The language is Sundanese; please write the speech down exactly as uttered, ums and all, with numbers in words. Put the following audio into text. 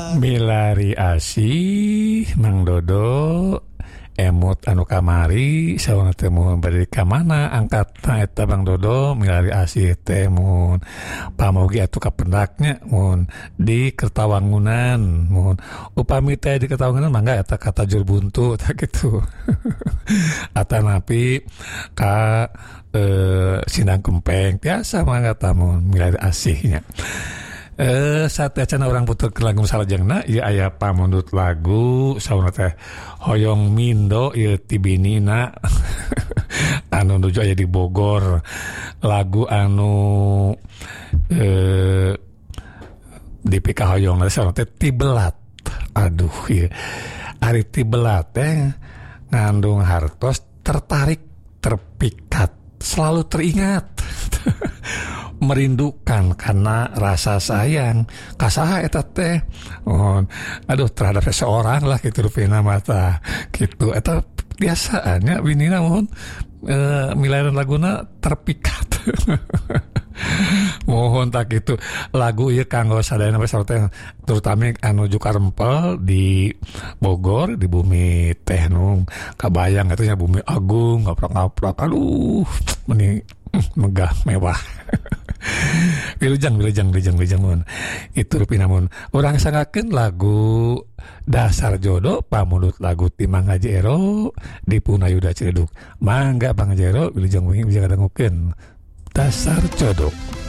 Milari asih Mang Dodo emut anu kamari sawana teh mun bade ka mana angkatna eta Bang Dodo milari asih teh mun pamogi atuh kapendaknya mun di Kertawangunan mun upami teh di Kertawangunan mangga eta kata jur buntu tah kitu atanapi ka eh, Sindang Kempeng biasa mangga tah mun milari asihnya. Eh saat acana orang puter ke lagu salajengna ieu aya pamundut lagu sauna teh hoyong mindo ieu tibinina anu nuju aya di Bogor lagu anu eh dipika hoyong sauna teh Tibelat. Aduh ieu ari Tibelat teh ngandung hartos tertarik terpikat selalu teringat merindukan karena rasa sayang kasaha eta teh oh, aduh terhadap seseorang lah gitu rupina mata gitu eta biasaannya binina mohon e, milairan laguna terpikat mohon tak gitu lagu ieu kanggo sadayana teh terutama anu Jukarempel di Bogor di bumi teh nu kabayang eta nya bumi agung ngaprak-ngaprak aduh meni megah mewah wilujeng wilujeng wilujeng wilujeng mun itu rupina mun urang sangakeun lagu Dasar Jodoh pamundut lagu ti Mangga Jero di Punayuda Ciledug mangga Bang Jero wilujeng wilujeng ngadangukeun Dasar Jodoh.